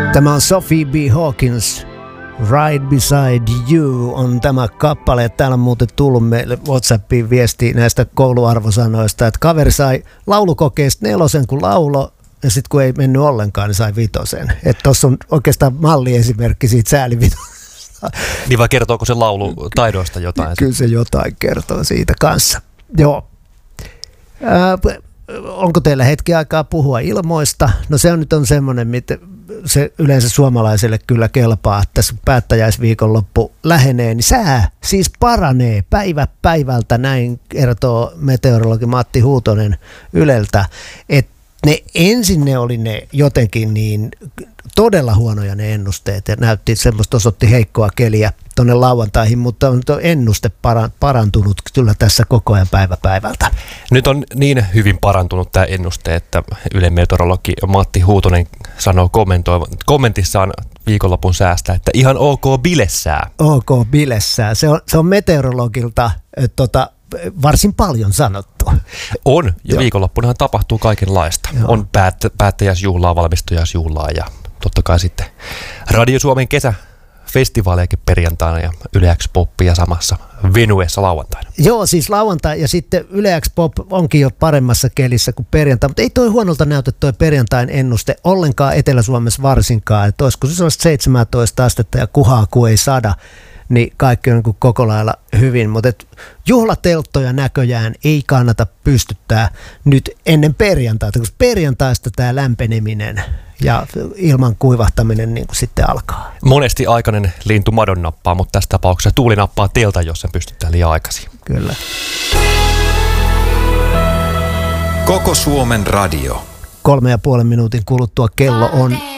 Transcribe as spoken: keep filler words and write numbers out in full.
Tämä on Sophie B. Hawkins. Right Beside You on tämä kappale. Täällä on muuten tullut meille WhatsAppiin viesti näistä kouluarvosanoista, että kaveri sai laulukokeesta nelosen kun laulo, ja sitten kun ei mennyt ollenkaan, niin sai vitosen. Että tuossa on oikeastaan malliesimerkki siitä säälivitosesta. Niin vai kertooko se laulu taidoista jotain? Kyllä se jotain kertoo siitä kanssa. Joo. Äh, onko teillä hetki aikaa puhua ilmoista? No se on nyt on semmoinen, mitä se yleensä suomalaiselle kyllä kelpaa, että tässä päättäjäisviikonloppu lähenee, niin sää siis paranee päivä päivältä, näin kertoo meteorologi Matti Huutonen Yleltä, että ne ensin ne oli ne jotenkin niin todella huonoja ne ennusteet ja näytti semmoista, osoitti heikkoa keliä tuonne lauantaihin, mutta on tuo ennuste parantunut kyllä tässä koko ajan päivä päivältä. Nyt on niin hyvin parantunut tämä ennuste, että Ylen meteorologi Matti Huutonen sanoo kommentissaan viikonlopun säästä, että ihan ok bilessää. Ok bilessää. Se on, se on meteorologilta äh, tota, varsin paljon sanottu. On, ja Joo. viikonloppunahan tapahtuu kaikenlaista. Joo. On päät, päättäjäisjuhlaa, valmistujaisjuhlaa ja totta kai sitten Radio Suomen kesäfestivaalejakin perjantaina ja Yle X Popia samassa venuessa lauantaina. Joo, siis lauantai ja sitten Yle X Pop onkin jo paremmassa kelissä kuin perjantai, mutta ei toi huonolta näytä toi perjantain ennuste ollenkaan Etelä-Suomessa varsinkaan, että olisiko se sellaista seitsemäntoista astetta ja kuhaa kuin ei sada, niin kaikki on koko lailla hyvin, mutta juhlatelttoja näköjään ei kannata pystyttää nyt ennen perjantaita, koska perjantaista tämä lämpeneminen ja ilman kuivahtaminen niin kuin sitten alkaa. Monesti aikainen lintu madon nappaa, mutta tässä tapauksessa tuuli nappaa teiltä, jos sen pystytään liian aikaisin. Kyllä. Koko Suomen radio. Kolme ja puolen minuutin kuluttua kello on